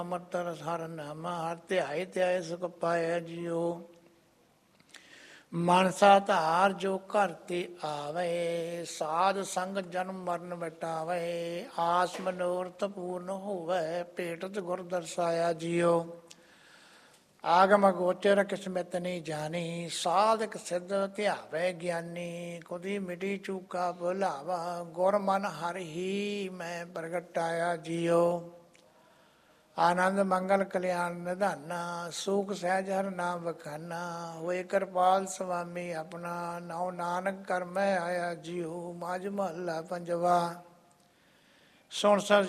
ਅਮਰਤ ਰਸ ਹਰ ਨਾਮਾ, ਹਰ ਧਿਆਏ ਧਿਆਏ ਸੁਖ ਪਾਇਆ ਜੀਓ। ਮਨਸਾ ਧਾਰ ਜੋ ਘਰ ਤੇ ਆਵੇ, ਸਾਧ ਸੰਗ ਜਨਮ ਮਰਨ ਮਿਟਾਵੇ। ਆਸ ਮਨੋਰਥ ਪੂਰਨ ਹੋਵੇ, ਭੇਟਤ ਗੁਰ ਦਰਸਾਇਆ ਜੀਓ। ਆਗਮ ਗੋਚਰ ਕਿਸਮਤ ਨਹੀਂ ਜਾਣੀ, ਸਾਧਕ ਸਿੱਧ ਧਿਆਵੇ ਗਿਆਨੀ। ਖੁਦੀ ਮਿਟੀ ਚੂਕਾ ਭੁਲਾਵਾ, ਗੁਰ ਮਨ ਹਰ ਹੀ ਮੈਂ ਪ੍ਰਗਟਾਇਆ ਜੀਓ। ਆਨੰਦ ਮੰਗਲ ਕਲਿਆਣ ਨਿਧਾਨਾ, ਸੂਖ ਸਹਿਜ ਹਰ ਨਾਮ ਵਖਾਨਾ। ਹੋਏ ਕਿਰਪਾਲ ਸੁਆਮੀ ਆਪਣਾ, ਨਾਉ ਨਾਨਕ ਕਰ ਮੈਂ ਆਇਆ ਜੀਓ। ਮਾਝ ਮਹੱਲਾ ਪੰਜਵਾ। ਸੁਣ ਸਰ